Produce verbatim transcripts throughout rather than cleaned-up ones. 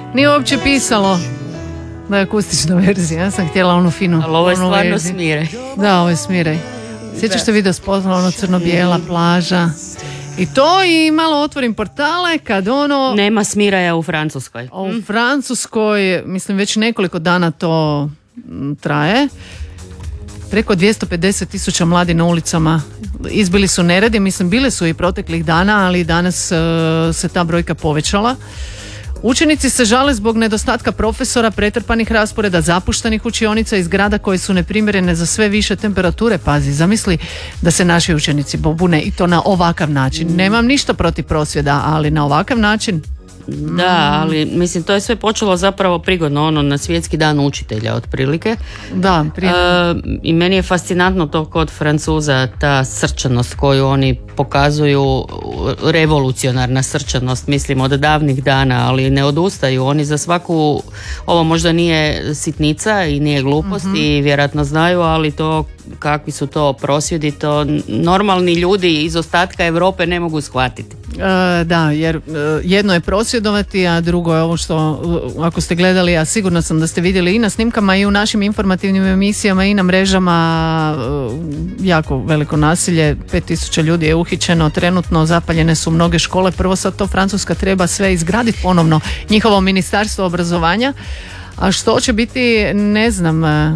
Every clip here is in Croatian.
Nije uopće pisalo da je akustična verzija. Ja sam htjela onu finu. Ali ovo je stvarno verziju. Smiraj. Da, ovo je Smiraj. Sjećaš se video spozna, ono crno-bijela plaža. I to, i malo otvorim portale kad ono... Nema Smiraja u Francuskoj. U hm? Francuskoj, mislim, već nekoliko dana to m, traje. Preko dvjesto pedeset tisuća mladi na ulicama. Izbili su neredi, mislim, bile su i proteklih dana, ali danas uh, se ta brojka povećala. Učenici se žale zbog nedostatka profesora, pretrpanih rasporeda, zapuštenih učionica i zgrada koje su neprimjerene za sve više temperature. Pazi, zamisli da se naši učenici pobune i to na ovakav način. Nemam ništa protiv prosvjeda, ali na ovakav način... Da, ali mislim to je sve počelo zapravo prigodno ono na svjetski dan učitelja otprilike. Da, prije... e, i meni je fascinantno to kod Francuza, ta srčanost koju oni pokazuju, revolucionarna srčanost, mislim od davnih dana, ali ne odustaju. Oni za svaku, ovo možda nije sitnica i nije glupost, mm-hmm. i vjerojatno znaju, ali to kakvi su to prosvjedi, to normalni ljudi iz ostatka Europe ne mogu shvatiti. E, da, jer e, jedno je prosvjedovati, a drugo je ovo što, e, ako ste gledali, a sigurno sam da ste vidjeli i na snimkama i u našim informativnim emisijama i na mrežama, e, jako veliko nasilje, pet tisuća ljudi je uhićeno, trenutno zapaljene su mnoge škole. Prvo sad to Francuska treba sve izgraditi ponovno, njihovo ministarstvo obrazovanja, a što će biti, ne znam, e,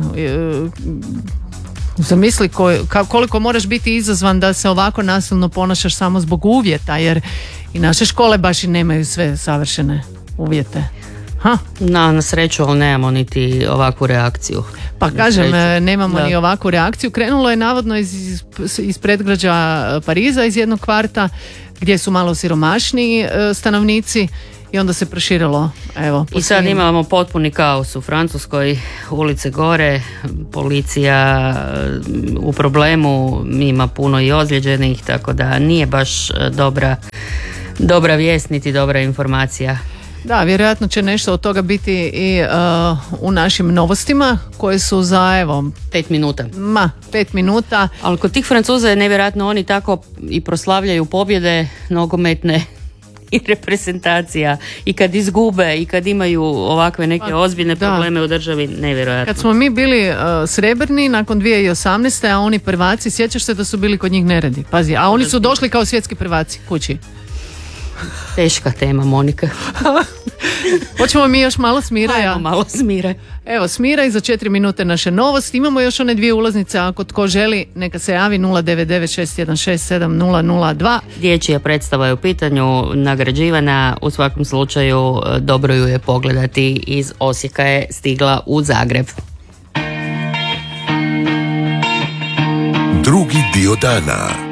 zamisli koliko moraš biti izazvan da se ovako nasilno ponašaš samo zbog uvjeta, jer i naše škole baš i nemaju sve savršene uvjete. Ha? Na, na sreću, ali nemamo niti ovakvu reakciju. Pa na kažem, sreću. nemamo da. ni ovakvu reakciju. Krenulo je navodno iz, iz, iz predgrađa Pariza, iz jednog kvarta gdje su malo siromašniji stanovnici. I onda se proširilo, evo. I sad imamo potpuni kaos u Francuskoj, ulice gore, policija u problemu, ima puno i ozlijeđenih, tako da nije baš dobra, dobra vijest niti dobra informacija. Da, vjerojatno će nešto od toga biti i uh, u našim novostima koje su za, evo... Pet minuta. Ma, pet minuta. Ali kod tih Francuza je nevjerojatno, oni tako i proslavljaju pobjede nogometne i reprezentacija, i kad izgube i kad imaju ovakve neke ozbiljne da. probleme u državi, nevjerojatno. Kad smo mi bili uh, srebrni nakon dvije tisuće osamnaeste. a oni prvaci, sjećaš se da su bili kod njih neredi, pazi, a oni su došli kao svjetski prvaci kući. Teška tema, Monika. Hoćemo mi još malo Smiraja? Ajmo malo Smiraj. Evo, Smiraj za četiri minute naše novosti. Imamo još one dvije ulaznice, ako tko želi neka se javi nula devet devet šest jedan šest sedam nula nula dva. Dječja predstava je u pitanju, nagrađivana, u svakom slučaju dobro ju je pogledati, iz Osijeka je stigla u Zagreb. Drugi dio dana.